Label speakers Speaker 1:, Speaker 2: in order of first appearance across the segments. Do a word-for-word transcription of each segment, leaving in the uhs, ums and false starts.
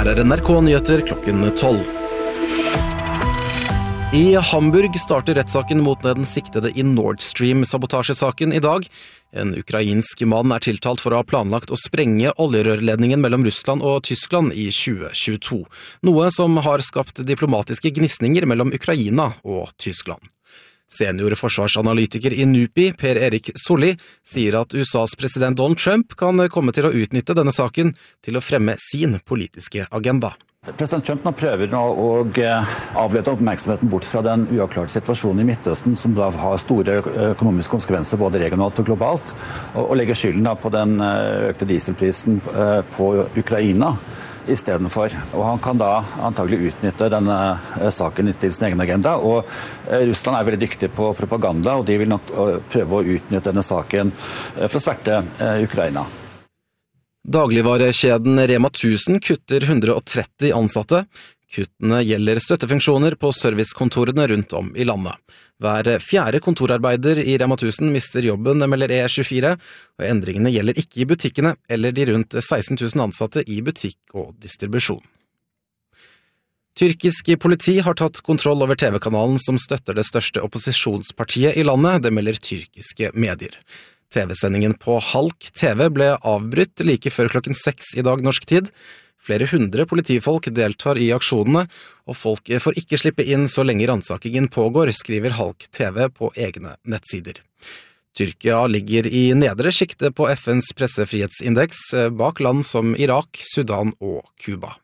Speaker 1: Her er N R K-nyheter klokken tolv. I Hamburg starter rettssaken mot den siktede i Nord Stream-sabotasjesaken i dag. En ukrainsk mann er tiltalt for å ha planlagt å sprenge oljerørledningen mellom Russland og Tyskland i tjue tjueto, noe som har skapt diplomatiske gnisninger mellom Ukraina og Tyskland. Senior forsvarsanalytiker i NUPI, Per Erik Solli, sier at U S A's president Donald Trump kan komme til å utnytte denne saken til å fremme sin politiske agenda.
Speaker 2: President Trump nå prøver å avlede oppmerksomheten bort fra den uavklarte situasjonen i Midtøsten, som da har store økonomiske konsekvenser både regionalt og globalt, og legger skylden på den økte dieselprisen på Ukraina i stedet for. Og han kan da antagelig utnytte denne saken til sin egen agenda, og Russland er veldig dyktig på propaganda, og de vil nok prøve å utnytte denne saken for å sverte Ukraina.
Speaker 1: Dagligvarekjeden Rema tusen kutter hundre og tretti ansatte. Kuttene gjelder støttefunksjoner på servicekontorene rundt om i landet. Hver fjerde kontorarbeider i Rema tusen mister jobben, melder E tjuefire, og endringene gjelder ikke i butikkene eller de rundt seksten tusen ansatte i butikk og distribusjon. Tyrkisk politi har tatt kontroll over T V-kanalen som støtter det største opposisjonspartiet i landet, det melder tyrkiske medier. T V-sendingen på Halk T V ble avbrutt like før klokken seks i dag norsk tid. Flere hundre politifolk deltar i aksjonene, og folk får ikke slippe inn så lenge ransakingen pågår, skriver Halk T V på egne nettsider. Tyrkia ligger i nedre sjiktet på F N's pressefrihetsindeks, bak land som Irak, Sudan og Kuba.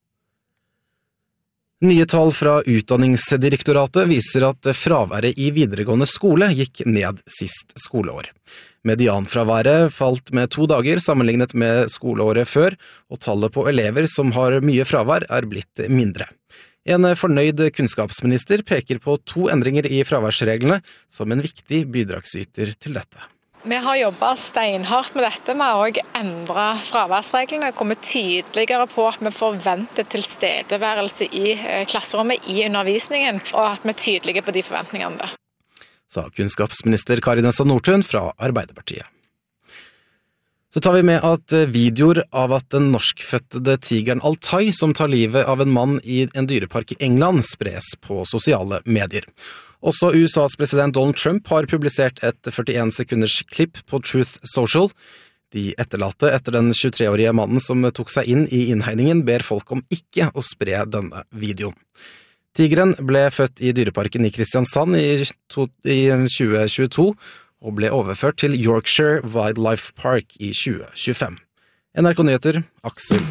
Speaker 1: Nye tall fra Utdanningsdirektoratet viser at fraværet i videregående skole gikk ned sist skoleår. Medianfraværet falt med to dager sammenlignet med skoleåret før, og tallet på elever som har mye fravær er blitt mindre. En fornøyd kunnskapsminister peker på to endringer i fraværsreglene som en viktig bidragsyter til dette.
Speaker 3: Vi har jobbet steinhardt med dette, vi har også endret fraværsreglene, kommet tydeligere på at vi forventer tilstedeværelse i klasserommet i undervisningen, og at vi er tydelige på de forventningene.
Speaker 1: Sa kunnskapsminister Kari Nessa Nordtun fra Arbeiderpartiet. Så tar vi med at videoer av at den norskfødte tigeren Altai som tar livet av en mann i en dyrepark i England spres på sosiale medier. Også U S A's president Donald Trump har publisert et førtien sekunders klipp på Truth Social. De etterlatte etter den tjuetre-årige mannen som tok seg inn i innhegningen ber folk om ikke å spre denne videoen. Tigeren ble født i dyreparken i Kristiansand i tjue tjueto og ble overført til Yorkshire Wildlife Park i tjue tjuefem. N R K-nyheter, Aksel